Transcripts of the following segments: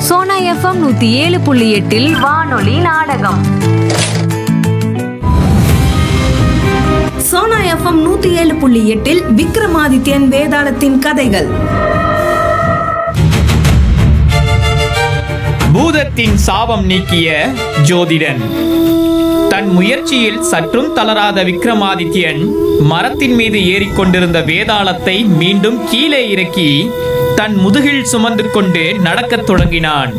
Sona FM 107.8 வானொலி நாடகம். Sona FM 107.8 Vikramadityan வேதாளத்தின் கதைகள். பூதத்தின் சாபம் நீக்கிய ஜோதிடன். தன் முயற்சியில் சற்றும் தளராத விக்ரமாதித்யன் மரத்தின் மீது ஏறிக்கொண்டிருந்த வேதாளத்தை மீண்டும் கீழே இறக்கி தன் முதுகில் சுமந்து கொண்டு நடக்கத் தொடங்கினான்.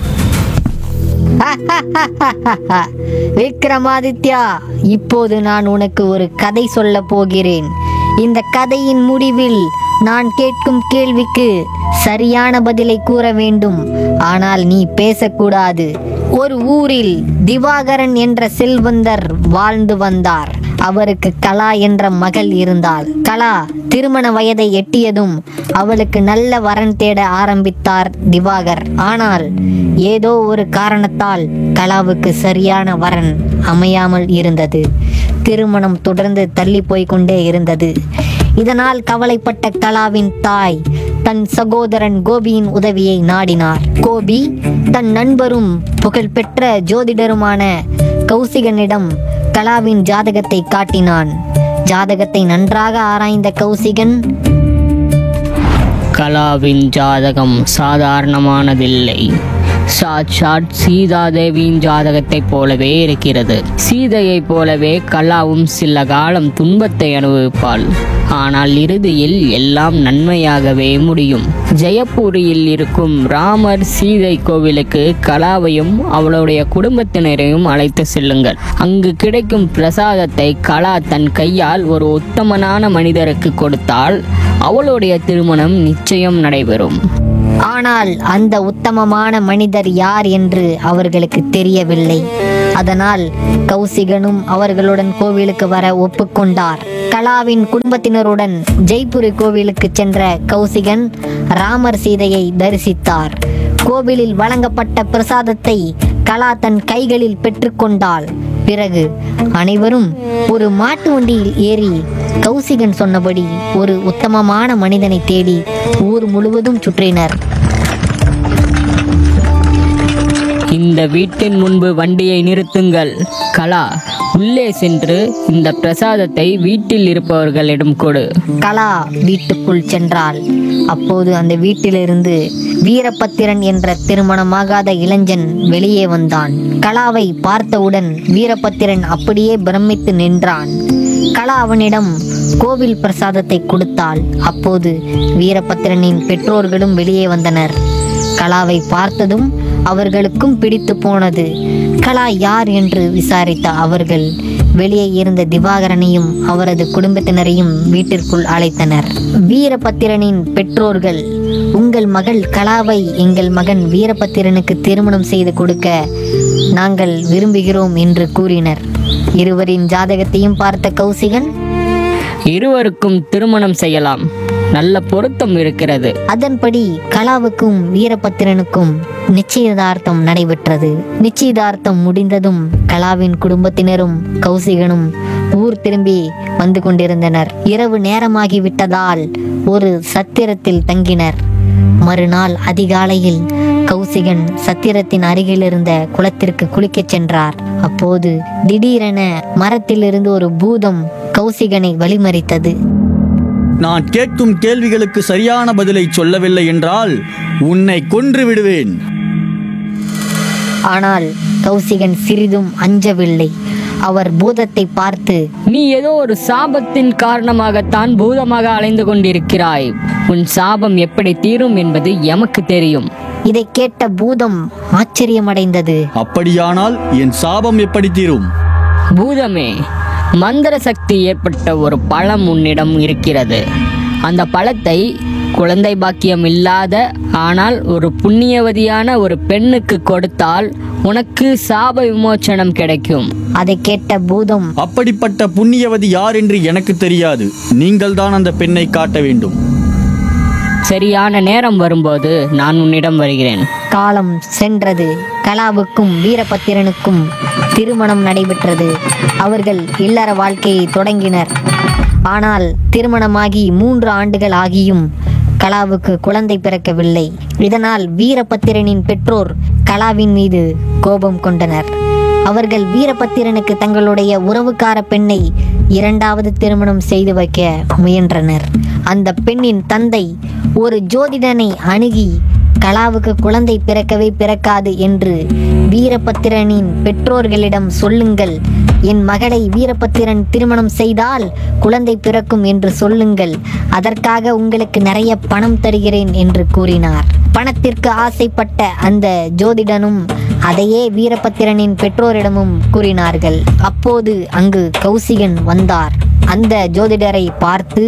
விக்ரமாதித்யா, இப்போது நான் உனக்கு ஒரு கதை சொல்ல போகிறேன். இந்த கதையின் முடிவில் நான் கேட்கும் கேள்விக்கு சரியான பதிலை கூற வேண்டும். ஆனால் நீ பேசக்கூடாது. ஒரு ஊரில் திவாகரன் என்ற செல்வந்தர் வாழ்ந்து வந்தார். அவருக்கு கலா என்ற மகள் இருந்தாள். கலா திருமண வயதை எட்டியதும் அவளுக்கு நல்ல வரன் தேட ஆரம்பித்தார் திவாகர். ஆனால் ஏதோ ஒரு காரணத்தால் கலாவுக்கு சரியான வரன் அமையாமல் இருந்தது. திருமணம் தொடர்ந்து தள்ளி போய்கொண்டே இருந்தது. இதனால் கவலைப்பட்ட கலாவின் தாய் தன் சகோதரன் கோபியின் உதவியை நாடினார். கோபி தன் நண்பரும் புகழ்பெற்ற ஜோதிடருமான கௌசிகனிடம் கலாவின் ஜாதகத்தை காட்டினான். ஜாதகத்தை நன்றாக ஆராய்ந்த கௌசிகன், கலாவின் ஜாதகம் சாதாரணமானதில்லை. சாட்சாத் சீதாதேவியின் ஜாதகத்தைப் போலவே இருக்கிறது. சீதையைப் போலவே கலாவும் சில காலம் துன்பத்தை அனுபவிப்பாள். ஆனால் இறுதியில் எல்லாம் நன்மையாகவே முடியும். ஜெயப்பூரில் இருக்கும் ராமர் சீதை கோவிலுக்கு கலாவையும் அவளுடைய குடும்பத்தினரையும் அழைத்து செல்லுங்கள். அங்கு கிடைக்கும் பிரசாதத்தை கலா தன் கையால் ஒரு உத்தமனான மனிதருக்கு கொடுத்தால் அவளுடைய திருமணம் நிச்சயம் நடைபெறும். ஆனால் அந்த உத்தமமான மனிதர் யார் என்று அவர்களுக்கு தெரியவில்லை. அதனால் கௌசிகனும் அவர்களுடன் கோவிலுக்கு வர ஒப்புக்கொண்டார். கலாவின் குடும்பத்தினருடன் ஜெய்ப்பூர் கோவிலுக்கு சென்ற கௌசிகன் ராமர் சீதையை தரிசித்தார். கோவிலில் வழங்கப்பட்ட பிரசாதத்தை கலா தன் கைகளில் பெற்றுக்கொண்டாள். பிறகு அனைவரும் ஒரு மாட்டு வண்டியில் ஏறி கௌசிகன் சொன்னபடி ஒரு உத்தமமான மனிதனை தேடி ஊர் முழுவதும் சுற்றினர். இந்த வீட்டின் முன்பு வண்டியை நிறுத்துங்கள். கலா, உள்ளே சென்று இந்த பிரசாதத்தை வீட்டில் இருப்பவர்களிடம் கொடு. கலா வீட்டுக்குள் சென்றாள். அப்போது அந்த வீட்டிலிருந்து வீரபத்திரன் என்ற திருமணமாகாத இளைஞன் வெளியே வந்தான். கலாவை பார்த்தவுடன் வீரபத்திரன் அப்படியே பிரமித்து நின்றான். கலா அவனிடம் கோவில் பிரசாதத்தை கொடுத்தாள். அப்போது வீரபத்திரனின் பெற்றோர்களும் வெளியே வந்தனர். கலாவை பார்த்ததும் அவர்களுக்கும் பிடித்து போனது. கலா யார் என்று விசாரித்த அவர்கள் வெளியே இருந்த திவாகரனையும் அவரது குடும்பத்தினரையும் வீட்டிற்குள் அழைத்தனர். வீரபத்திரனின் பெற்றோர்கள், உங்கள் மகள் கலாவை எங்கள் மகன் வீரபத்திரனுக்கு திருமணம் செய்து கொடுக்க நாங்கள் விரும்புகிறோம் என்று கூறினர். இருவரின் ஜாதகத்தையும் பார்த்த கௌசிகன், இருவருக்கும் திருமணம் செய்யலாம், நல்ல பொருத்தம் இருக்கிறது. அதன்படி கலாவுக்கும் வீரபத்திரனுக்கும் நிச்சயதார்த்தம் நடைபெற்றது. நிச்சயதார்த்தம் முடிந்ததும் கலாவின் குடும்பத்தினரும் கௌசிகனும் ஊர் திரும்பி வந்து கொண்டிருந்தனர். இரவு நேரமாகிவிட்டதால் ஒரு சத்திரத்தில் தங்கினர். மறுநாள் அதிகாலையில் கௌசிகன் சத்திரத்தின் அருகில் இருந்த குளத்திற்கு குளிக்கச் சென்றார். அப்போது திடீரென மரத்திலிருந்து ஒரு பூதம் கௌசிகனை வழிமறித்தது. நான் கேட்கும் கேள்விகளுக்கு சரியான பதிலை சொல்லவில்லை என்றால் உன்னை கொன்று விடுவேன். ஆனால் கௌசிகன் சிறிதும் அஞ்சவில்லை. அவர் பூதத்தை பார்த்து, நீ ஏதோ ஒரு சாபத்தின் காரணமாகத்தான் பூதமாக அலைந்து கொண்டிருக்கிறாய். உன் சாபம் எப்படி தீரும் என்பது எமக்கு தெரியும். இதை கேட்ட பூதம் ஆச்சரியமடைந்தது. அப்படியானால் என் சாபம் எப்படி தீரும்? பூதமே, மந்திர சக்தி ஏற்பட்ட ஒரு பழம் உன்னிடம் இருக்கிறது. அந்த பழத்தை குழந்தை பாக்கியம் இல்லாத ஆனால் ஒரு புண்ணியவதியான ஒரு பெண்ணுக்கு கொடுத்தால் உனக்கு சாப விமோச்சனம் கிடைக்கும். அதை கேட்ட பூதம், அப்படிப்பட்ட புண்ணியவதி யார் என்று எனக்கு தெரியாது. நீங்கள் தான் அந்த பெண்ணை காட்ட வேண்டும். சரியான நேரம் வரும்போது நான் உன்னிடம் வருகிறேன். காலம் சென்றது. கலாவுக்கும் வீரபத்திரனுக்கும் திருமணம் நடைபெற்றது. அவர்கள் இல்லற வாழ்க்கையை தொடங்கினர். ஆனால் திருமணமாகி 3 ஆண்டுகள் ஆகியும் கலாவுக்கு குழந்தை பிறக்கவில்லை. இதனால் வீரபத்திரனின் பெற்றோர் கலாவின் மீது கோபம் கொண்டனர். அவர்கள் வீரபத்திரனுக்கு தங்களுடைய உறவுக்கார பெண்ணை இரண்டாவது திருமணம் செய்து வைக்க முயன்றனர். அந்த பெண்ணின் தந்தை ஒரு ஜோதிடனை அணுகி கலாவுக்கு குழந்தை பிறக்கவே பிறக்காது என்று வீரபத்திரனின் பெற்றோர்களிடம் சொல்லுங்கள், என் மகளை வீரபத்திரன் திருமணம் செய்தால் குழந்தை பிறக்கும் என்று சொல்லுங்கள், அதற்காக உங்களுக்கு நிறைய பணம் தருகிறேன் என்று கூறினார். பணத்திற்கு ஆசைப்பட்ட அந்த ஜோதிடனும் அதையே வீரபத்திரனின் பெற்றோரிடமும் கூறினார்கள். அப்போது அங்கு கௌசிகன் வந்தார். அந்த ஜோதிடரை பார்த்து,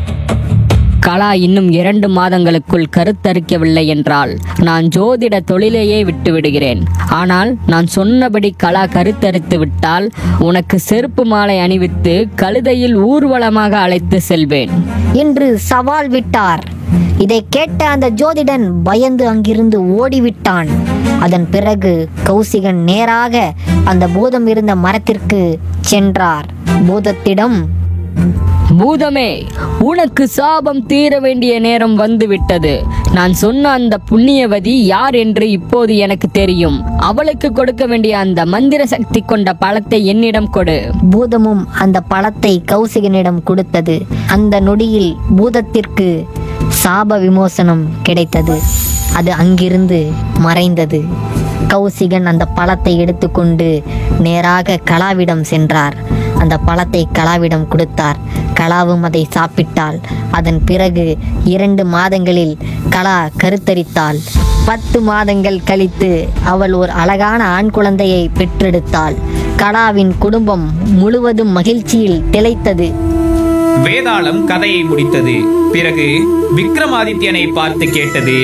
கலா இன்னும் 2 மாதங்களுக்குள் கருத்தரிக்கவில்லை என்றால் நான் ஜோதிட தொழிலையே விட்டு விடுகிறேன். ஆனால் நான் சொன்னபடி கலா கருத்தரித்து விட்டால் உனக்கு செருப்பு மாலை அணிவித்து கழுதையில் ஊர்வலமாக அழைத்து செல்வேன் என்று சவால் விட்டார். இதை கேட்ட அந்த ஜோதிடன் பயந்து அங்கிருந்து ஓடிவிட்டான். அதன் பிறகு கௌசிகன் நேராக அந்த பூதம் இருந்த மரத்திற்கு சென்றார். பூதத்திடம், பூதமே, உனக்கு சாபம் தீர வேண்டிய நேரம் வந்துவிட்டது. நான் சொன்ன அந்த புண்ணியவதி யார் என்று இப்போது எனக்கு தெரியும். அவளுக்கு கொடுக்க வேண்டிய அந்த மந்திர சக்தி கொண்ட பழத்தை என்னிடம் கொடு. பூதமும் அந்த பழத்தை கௌசிகனிடம் கொடுத்தது. அந்த நொடியில் பூதத்திற்கு சாப விமோசனம் கிடைத்தது. அது அங்கிருந்து மறைந்தது. கௌசிகன் அந்த பழத்தை எடுத்துக்கொண்டு நேராக கலாவிடம் சென்றார். அந்த பழத்தை கலாவிடம் கொடுத்தார். கலாவும் அதை சாப்பிட்டாள். அதன் பிறகு 2 மாதங்களில் கலா கருத்தரித்தாள். 10 மாதங்கள் கழித்து அவள் ஒரு அழகான ஆண் குழந்தையை பெற்றெடுத்தாள். கலாவின் குடும்பம் முழுவதும் மகிழ்ச்சியில் திளைத்தது. வேதாளம் கதையை முடித்தது. பிறகு விக்ரமாதித்யனை பார்த்து கேட்டது,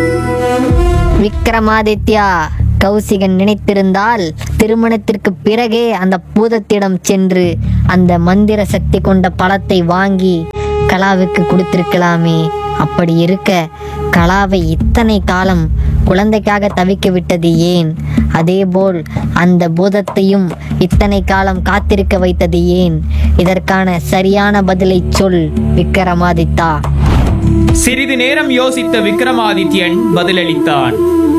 விக்ரமாதித்யா, கௌசிகன் நினைத்திருந்தால் திருமணத்திற்கு பிறகே அந்த பூதத்திடம் சென்று அந்த மந்திர சக்தி கொண்ட பழத்தை வாங்கி கலாவுக்கு கொடுத்திருக்கலாமே. அப்படி இருக்க கலாவை இத்தனை காலம் குழந்தைக்காக தவிக்க விட்டது ஏன்? அதேபோல் அந்த பூதத்தையும் இத்தனை காலம் காத்திருக்க வைத்தது ஏன்? இதற்கான சரியான பதிலை சொல் விக்ரமாதித்தா. சிறிது நேரம் யோசித்த விக்ரமாதித்யன் பதிலளித்தான்.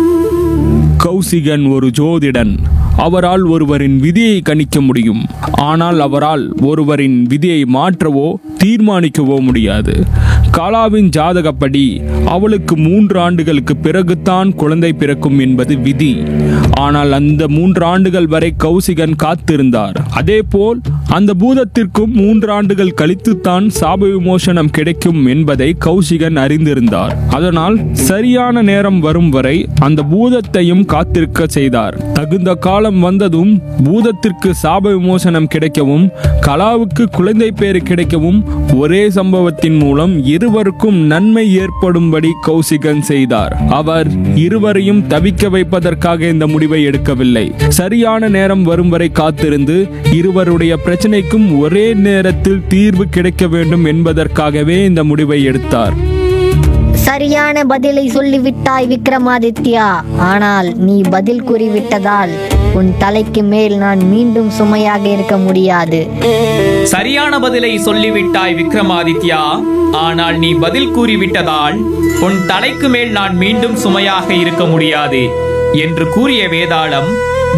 கௌசிகன் ஒரு ஜோதிடன். அவரால் ஒருவரின் விதியை கணிக்க முடியும். ஆனால் அவரால் ஒருவரின் விதியை மாற்றவோ தீர்மானிக்கவோ முடியாது. கலாவின் ஜாதகப்படி அவளுக்கு 3 ஆண்டுகளுக்கு பிறகுதான் குழந்தை பிறக்கும் என்பது விதி. ஆனால் அந்த 3 ஆண்டுகள் வரை கௌசிகன் காத்திருந்தார். அதேபோல் அந்த பூதத்திற்கும் 3 ஆண்டுகள் கழித்துத்தான் சாப விமோசனம் கிடைக்கும் என்பதை கௌசிகன் அறிந்திருந்தார். அதனால் சரியான நேரம் வரும் வரை அந்த பூதத்தையும் காத்திருக்க செய்தார். தகுந்த காலம் வந்ததும் பூதத்திற்கு சாப விமோசனம் கிடைக்கவும் கலாவுக்கு குழந்தை பேறு கிடைக்கவும் ஒரே சம்பவத்தின் மூலம் இருவருக்கும் நன்மை ஏற்படும்படி கௌசிகன் செய்தார். அவர் இருவரையும் தவிக்க வைப்பதற்காக இந்த முடிவை எடுக்கவில்லை. சரியான நேரம் வரும் வரை காத்திருந்து இருவருடைய பிரச்சனைக்கும் ஒரே நேரத்தில் தீர்வு கிடைக்க வேண்டும் என்பதற்காகவே இந்த முடிவை எடுத்தார். சரியான பதிலை சொல்லிவிட்டாய் விக்ரமாதித்யா. ஆனால் நீ பதில் கூறிவிட்டதால் உன் தலைக்கு மேல் நான் மீண்டும் சுமையாக இருக்க முடியாது. சரியான பதிலை சொல்லிவிட்டாய் விக்ரமாதித்யா. ஆனால் நீ பதில் கூறிவிட்டதால் உன் தலைக்கு மேல் நான் மீண்டும் சுமையாக இருக்க முடியாது என்று கூறிய வேதாளம்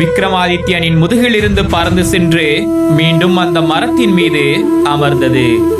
விக்ரமாதித்யனின் முதுகிலிருந்து பறந்து சென்று மீண்டும் அந்த மரத்தின் மீது அமர்ந்தது.